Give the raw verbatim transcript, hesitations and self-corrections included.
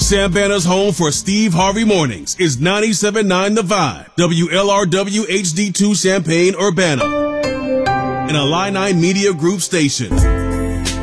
Sambana's home for Steve Harvey Mornings is ninety-seven point nine The Vibe, W L R W H D two Champaign, Urbana, an Illini Media Group station.